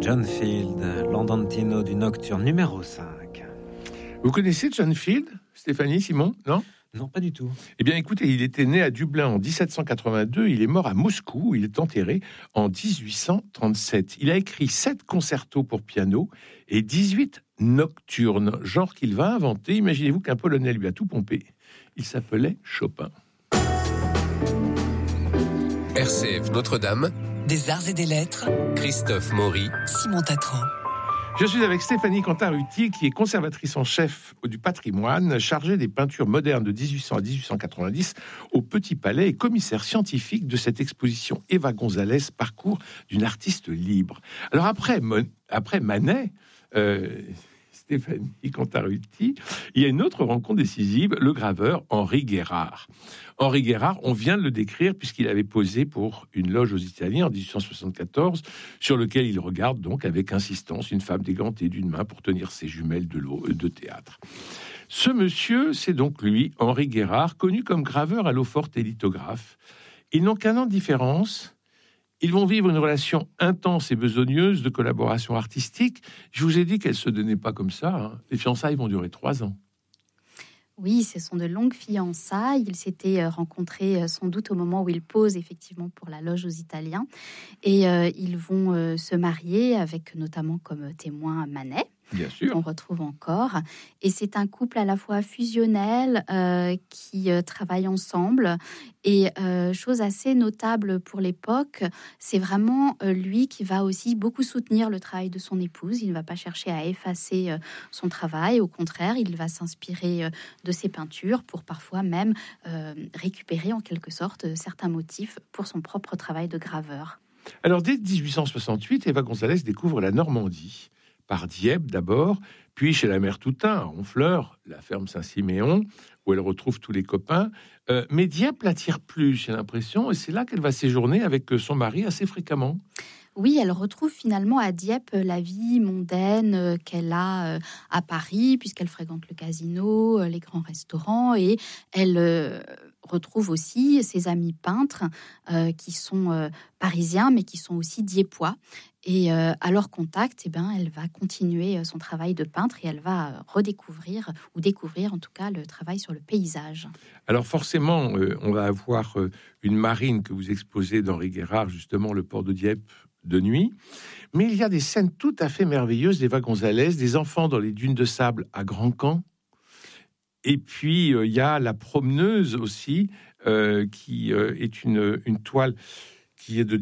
John Field, l'Andantino du Nocturne numéro 5. Vous connaissez John Field, Stéphanie, Simon, non ? Non, pas du tout. Eh bien, écoutez, il était né à Dublin en 1782, il est mort à Moscou, où il est enterré en 1837. Il a écrit 7 concertos pour piano et 18 nocturnes, genre qu'il va inventer. Imaginez-vous qu'un Polonais lui a tout pompé. Il s'appelait Chopin. RCF Notre-Dame, des arts et des lettres, Christophe Maury, Simon Tatran. Je suis avec Stéphanie Cantarutti, qui est conservatrice en chef du patrimoine, chargée des peintures modernes de 1800 à 1890 au Petit Palais et commissaire scientifique de cette exposition Eva González, parcours d'une artiste libre. Alors après Manet, Stéphanie Cantarutti, il y a une autre rencontre décisive, le graveur Henri Guérard. Henri Guérard, on vient de le décrire puisqu'il avait posé pour une loge aux Italiens en 1874, sur lequel il regarde donc avec insistance une femme dégantée d'une main pour tenir ses jumelles de théâtre. Ce monsieur, c'est donc lui, Henri Guérard, connu comme graveur à l'eau forte et lithographe. Ils n'ont qu'un an de différence. Ils vont vivre une relation intense et besogneuse de collaboration artistique. Je vous ai dit qu'elle ne se donnait pas comme ça. Hein. Les fiançailles vont durer 3 ans. Oui, ce sont de longues fiançailles. Ils s'étaient rencontrés sans doute au moment où ils posent effectivement pour la loge aux Italiens. Et ils vont se marier avec notamment comme témoin Manet. Bien sûr. On retrouve encore. Et c'est un couple à la fois fusionnel qui travaille ensemble. Et chose assez notable pour l'époque, c'est vraiment lui qui va aussi beaucoup soutenir le travail de son épouse. Il ne va pas chercher à effacer son travail. Au contraire, il va s'inspirer de ses peintures pour parfois même récupérer en quelque sorte certains motifs pour son propre travail de graveur. Alors, dès 1868, Eva González découvre la Normandie. Par Dieppe d'abord, puis chez la mère Toutain, à Honfleur, la ferme Saint-Siméon, où elle retrouve tous les copains. Mais Dieppe l'attire plus, j'ai l'impression, et c'est là qu'elle va séjourner avec son mari assez fréquemment. Oui, elle retrouve finalement à Dieppe la vie mondaine qu'elle a à Paris, puisqu'elle fréquente le casino, les grands restaurants, et elle retrouve aussi ses amis peintres qui sont parisiens, mais qui sont aussi dieppois. Et à leur contact, elle va continuer son travail de peintre et elle va redécouvrir, ou découvrir en tout cas, le travail sur le paysage. Alors forcément, on va avoir une marine que vous exposez d'Henri Guérard, justement le port de Dieppe, de nuit. Mais il y a des scènes tout à fait merveilleuses d'Eva González, des enfants dans les dunes de sable à Grand-Camp. Et puis, il y a La Promeneuse aussi, qui est une toile qui est de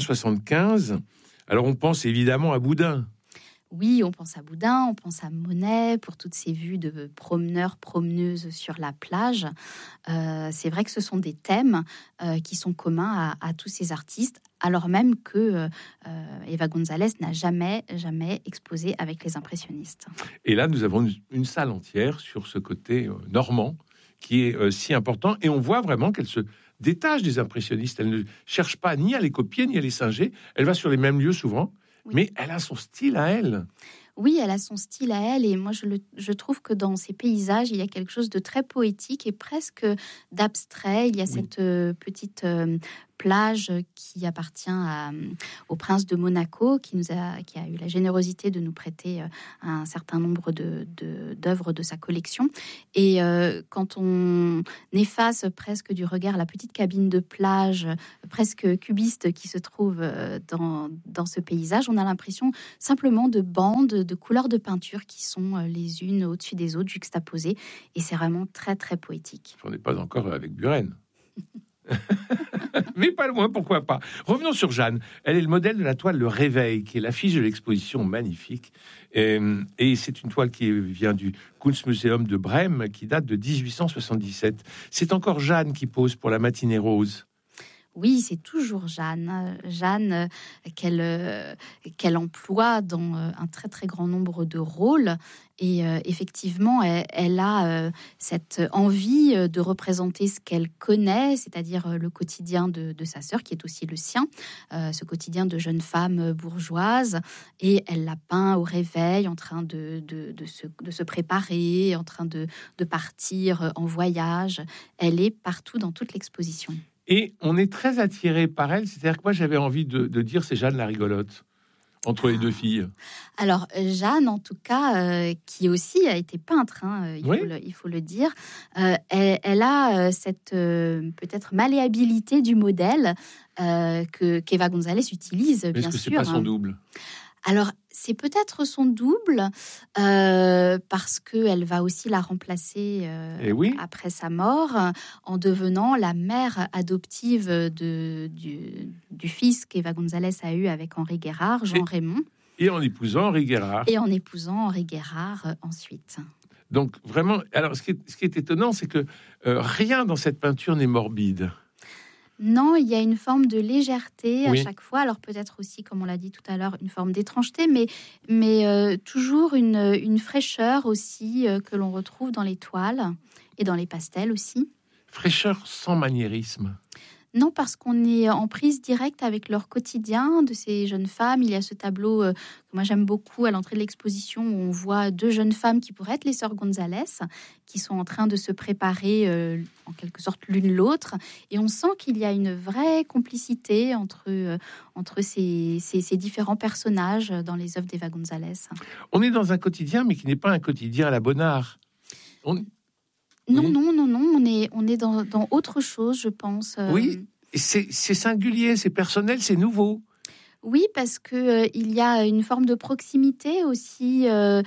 1875. Alors, on pense évidemment à Boudin. Oui, on pense à Boudin, on pense à Monet, pour toutes ces vues de promeneurs, promeneuses sur la plage. C'est vrai que ce sont des thèmes qui sont communs à tous ces artistes, alors même que Eva González n'a jamais exposé avec les impressionnistes. Et là, nous avons une salle entière sur ce côté normand qui est si important. Et on voit vraiment qu'elle se détache des impressionnistes. Elle ne cherche pas ni à les copier, ni à les singer. Elle va sur les mêmes lieux souvent. Oui. Mais elle a son style à elle. Oui, elle a son style à elle. Et moi, je trouve que dans ces paysages, il y a quelque chose de très poétique et presque d'abstrait. Il y a cette petite plage qui appartient au prince de Monaco, qui a eu la générosité de nous prêter un certain nombre d'œuvres de sa collection. Et quand on efface presque du regard la petite cabine de plage, presque cubiste qui se trouve dans ce paysage, on a l'impression simplement de bandes, de couleurs de peinture qui sont les unes au-dessus des autres, juxtaposées. Et c'est vraiment très, très poétique. On n'est pas encore avec Buren. Mais pas loin, pourquoi pas. Revenons sur Jeanne. Elle est le modèle de la toile Le Réveil, qui est l'affiche de l'exposition magnifique. Et c'est une toile qui vient du Kunstmuseum de Brême, qui date de 1877. C'est encore Jeanne qui pose pour la matinée rose. Oui, c'est toujours Jeanne qu'elle emploie dans un très très grand nombre de rôles. Et effectivement, elle a cette envie de représenter ce qu'elle connaît, c'est-à-dire le quotidien de sa sœur, qui est aussi le sien, ce quotidien de jeune femme bourgeoise. Et elle l'a peint au réveil, en train de se préparer, en train de partir en voyage. Elle est partout dans toute l'exposition. Et on est très attiré par elle. C'est-à-dire que moi, j'avais envie de dire c'est Jeanne la rigolote. entre les deux filles? Alors, Jeanne, en tout cas, qui aussi a été peintre, il faut le dire, elle a cette peut-être malléabilité du modèle qu'Eva González utilise, bien sûr. Est-ce que c'est pas son double? Alors, c'est peut-être son double, parce qu'elle va aussi la remplacer après sa mort, en devenant la mère adoptive du fils qu'Eva González a eu avec Henri Guérard, Jean Raymond. Et en épousant Henri Guérard. Ensuite. Donc, vraiment, alors ce qui est étonnant, c'est que rien dans cette peinture n'est morbide. Non, il y a une forme de légèreté à chaque fois. Alors peut-être aussi, comme on l'a dit tout à l'heure, une forme d'étrangeté, mais toujours une fraîcheur aussi que l'on retrouve dans les toiles et dans les pastels aussi. Fraîcheur sans maniérisme. Non, parce qu'on est en prise directe avec leur quotidien de ces jeunes femmes. Il y a ce tableau que moi j'aime beaucoup à l'entrée de l'exposition où on voit deux jeunes femmes qui pourraient être les sœurs González, qui sont en train de se préparer en quelque sorte l'une l'autre. Et on sent qu'il y a une vraie complicité entre ces différents personnages dans les œuvres d'Eva González. On est dans un quotidien, mais qui n'est pas un quotidien à la Bonnard. Non, on est dans autre chose, je pense. Oui, c'est singulier, c'est personnel, c'est nouveau. Oui, parce que il y a une forme de proximité aussi.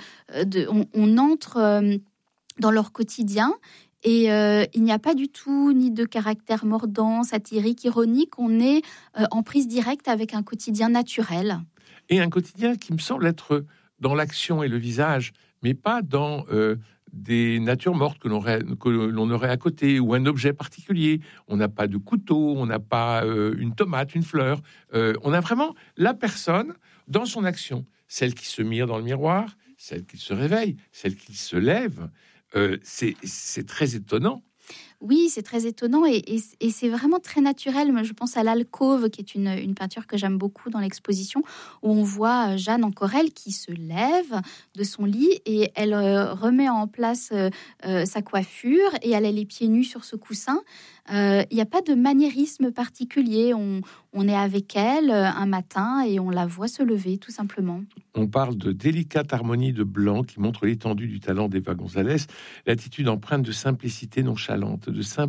On entre dans leur quotidien et il n'y a pas du tout ni de caractère mordant, satirique, ironique. On est en prise directe avec un quotidien naturel. Et un quotidien qui me semble être dans l'action et le visage, mais pas dans des natures mortes que l'on aurait à côté, ou un objet particulier. On n'a pas de couteau, on n'a pas une tomate, une fleur. On a vraiment la personne dans son action. Celle qui se mire dans le miroir, celle qui se réveille, celle qui se lève. C'est très étonnant. Oui, c'est très étonnant et c'est vraiment très naturel. Moi, je pense à l'alcôve, qui est une peinture que j'aime beaucoup dans l'exposition, où on voit Jeanne encore elle qui se lève de son lit et elle remet en place sa coiffure et elle a les pieds nus sur ce coussin. Il n'y a pas de maniérisme particulier. On est avec elle un matin et on la voit se lever, tout simplement. On parle de délicate harmonie de blanc qui montre l'étendue du talent d'Eva González, l'attitude empreinte de simplicité nonchalante.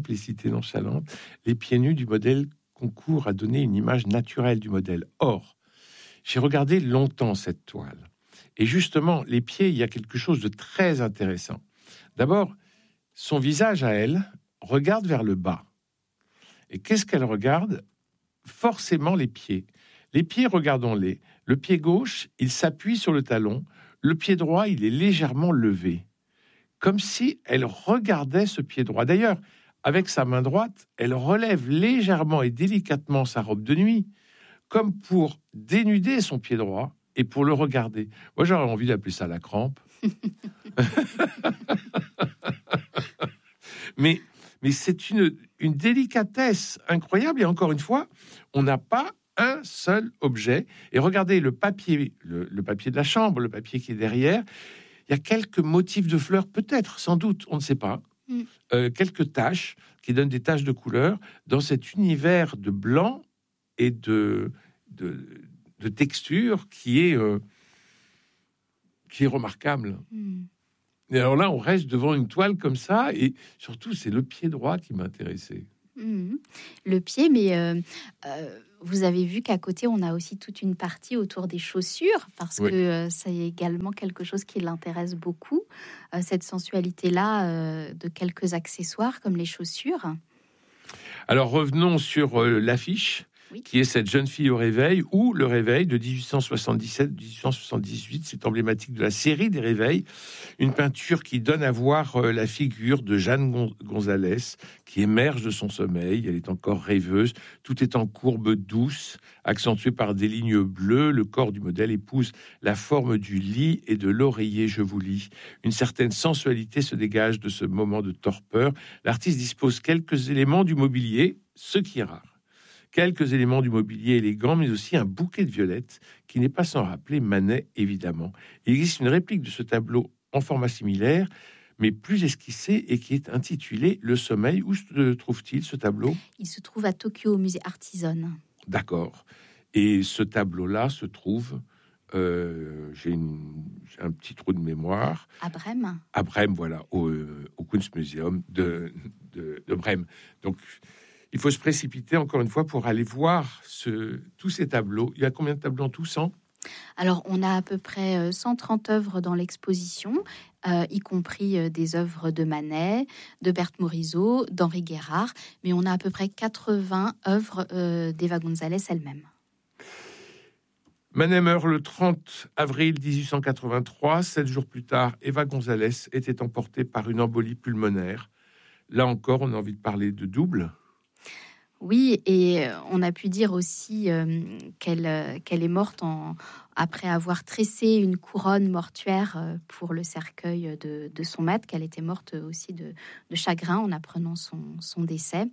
Les pieds nus du modèle concourent à donner une image naturelle du modèle. Or, j'ai regardé longtemps cette toile. Et justement, les pieds, il y a quelque chose de très intéressant. D'abord, son visage à elle regarde vers le bas. Et qu'est-ce qu'elle regarde? Forcément les pieds. Les pieds, regardons-les. Le pied gauche, il s'appuie sur le talon. Le pied droit, il est légèrement levé. Comme si elle regardait ce pied droit. D'ailleurs, avec sa main droite, elle relève légèrement et délicatement sa robe de nuit, comme pour dénuder son pied droit et pour le regarder. Moi, j'aurais envie d'appeler ça la crampe. Mais c'est une délicatesse incroyable. Et encore une fois, on n'a pas un seul objet. Et regardez le papier, le papier de la chambre, le papier qui est derrière. Il y a quelques motifs de fleurs, peut-être, sans doute, on ne sait pas. Quelques taches qui donnent des taches de couleur dans cet univers de blanc et de texture qui est remarquable. Et alors là, on reste devant une toile comme ça, et surtout, c'est le pied droit qui m'intéressait. Le pied, mais vous avez vu qu'à côté, on a aussi toute une partie autour des chaussures, parce que c'est également quelque chose qui l'intéresse beaucoup, cette sensualité-là de quelques accessoires comme les chaussures. Alors, revenons sur l'affiche. Qui est cette jeune fille au réveil, ou le réveil de 1877-1878, c'est emblématique de la série des réveils, une peinture qui donne à voir la figure de Jeanne González, qui émerge de son sommeil, elle est encore rêveuse, tout est en courbe douce, accentué par des lignes bleues, le corps du modèle épouse la forme du lit et de l'oreiller, je vous lis. Une certaine sensualité se dégage de ce moment de torpeur. L'artiste dispose quelques éléments du mobilier, ce qui est rare. Quelques éléments du mobilier élégant, mais aussi un bouquet de violettes qui n'est pas sans rappeler Manet, évidemment. Il existe une réplique de ce tableau en format similaire, mais plus esquissé et qui est intitulé « Le sommeil ». Où se trouve-t-il, ce tableau? Il se trouve à Tokyo, au musée Artisan. D'accord. Et ce tableau-là se trouve J'ai un petit trou de mémoire. À Brême. À Brême, voilà, au Kunstmuseum de Brême. Donc, il faut se précipiter, encore une fois, pour aller voir tous ces tableaux. Il y a combien de tableaux en tout, 100 ? Alors, on a à peu près 130 œuvres dans l'exposition, y compris des œuvres de Manet, de Berthe Morisot, d'Henri Guérard, mais on a à peu près 80 œuvres d'Eva González elle-même. Manet meurt le 30 avril 1883. 7 jours plus tard, Eva González était emportée par une embolie pulmonaire. Là encore, on a envie de parler de double. Oui, et on a pu dire aussi qu'elle est morte après avoir tressé une couronne mortuaire pour le cercueil de son maître, qu'elle était morte aussi de chagrin en apprenant son décès.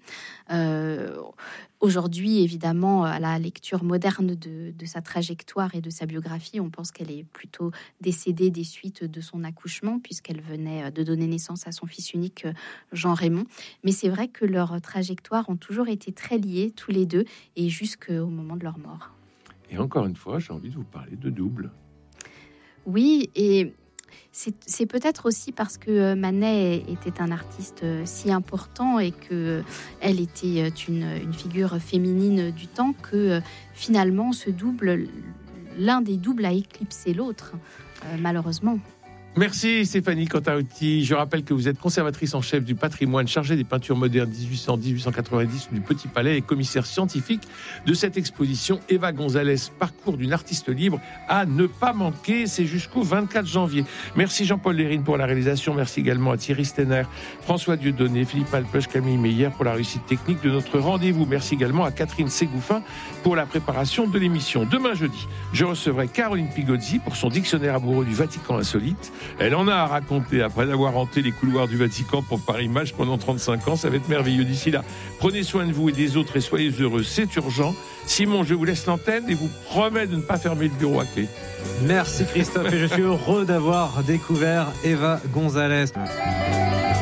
Aujourd'hui, évidemment, à la lecture moderne de sa trajectoire et de sa biographie, on pense qu'elle est plutôt décédée des suites de son accouchement, puisqu'elle venait de donner naissance à son fils unique, Jean-Raymond. Mais c'est vrai que leurs trajectoires ont toujours été très liées, tous les deux, et jusqu'au moment de leur mort. Et encore une fois, j'ai envie de vous parler de double. Oui, et c'est peut-être aussi parce que Manet était un artiste si important et que elle était une figure féminine du temps que finalement ce double, l'un des doubles a éclipsé l'autre, malheureusement. Merci Stéphanie Cantarutti. Je rappelle que vous êtes conservatrice en chef du patrimoine, chargée des peintures modernes 1800-1890 du Petit Palais et commissaire scientifique de cette exposition Eva González, parcours d'une artiste libre à ne pas manquer. C'est jusqu'au 24 janvier. Merci Jean-Paul Lérine pour la réalisation. Merci également à Thierry Stenner, François Dieudonné, Philippe Alpech, Camille Meyer pour la réussite technique de notre rendez-vous. Merci également à Catherine Ségouffin pour la préparation de l'émission. Demain jeudi, je recevrai Caroline Pigozzi pour son dictionnaire amoureux du Vatican insolite. Elle en a à raconter après avoir hanté les couloirs du Vatican pour Paris Match pendant 35 ans. Ça va être merveilleux. D'ici là, prenez soin de vous et des autres et soyez heureux. C'est urgent. Simon, je vous laisse l'antenne et vous promets de ne pas fermer le bureau à clé. Merci Christophe et je suis heureux d'avoir découvert Eva González.